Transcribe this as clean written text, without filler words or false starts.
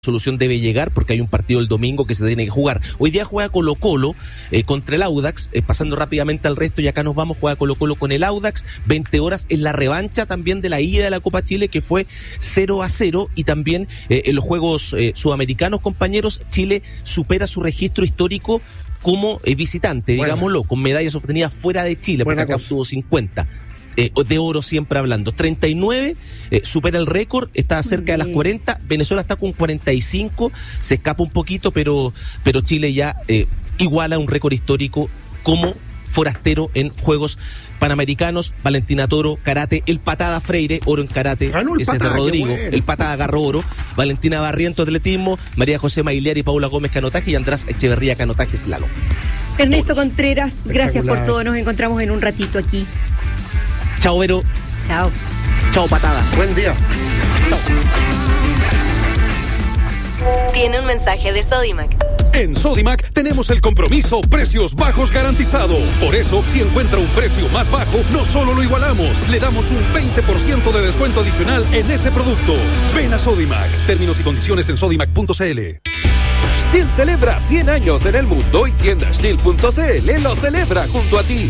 solución debe llegar porque hay un partido el domingo que se tiene que jugar. Hoy día juega Colo-Colo contra el Audax, pasando rápidamente al resto y acá nos vamos, juega Colo-Colo con el Audax, 20 horas en la revancha también de la ida de la Copa Chile que fue 0-0 y también en los Juegos Sudamericanos, compañeros, Chile supera su registro histórico como visitante, digámoslo, con medallas obtenidas fuera de Chile, porque acá obtuvo 50. De oro siempre hablando, 39, supera el récord, está cerca de las 40, Venezuela está con 45, se escapa un poquito, pero Chile ya iguala un récord histórico como forastero en Juegos Panamericanos. Valentina Toro, karate, el Patada Freire, oro en karate, ese es de Rodrigo, bueno. El Patada agarró oro, Valentina Barriento, atletismo, María José Mailiari y Paula Gómez, canotaje, y András Echeverría, canotaje, slalom. Ernesto Contreras, gracias por todo, nos encontramos en un ratito aquí. Chao, Vero. Chao. Chao, Patada. Buen día. Chao. Tiene un mensaje de Sodimac. En Sodimac tenemos el compromiso precios bajos garantizado. Por eso, si encuentra un precio más bajo, no solo lo igualamos, le damos un 20% de descuento adicional en ese producto. Ven a Sodimac. Términos y condiciones en sodimac.cl. Stihl celebra 100 años en el mundo y tienda Stihl.cl lo celebra junto a ti.